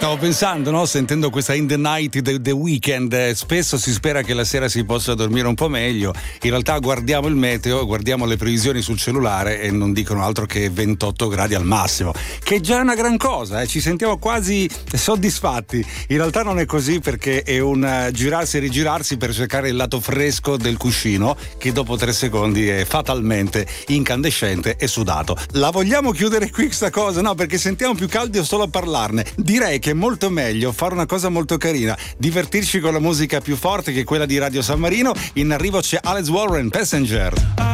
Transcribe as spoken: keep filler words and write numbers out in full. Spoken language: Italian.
Stavo pensando, no? Sentendo questa In the Night the, the Weekend, eh, spesso si spera che la sera si possa dormire un po' meglio. In realtà guardiamo il meteo, guardiamo le previsioni sul cellulare e non dicono altro che ventotto gradi al massimo, che è già una gran cosa, eh? Ci sentiamo quasi soddisfatti. In realtà non è così, perché è un uh, girarsi e rigirarsi per cercare il lato fresco del cuscino, che dopo tre secondi è fatalmente incandescente e sudato. La vogliamo chiudere qui questa cosa? No, perché sentiamo più caldi solo a parlarne. Direi che è molto meglio fare una cosa molto carina, divertirci con la musica più forte, che è quella di Radio San Marino. In arrivo c'è Alex Warren, Passenger.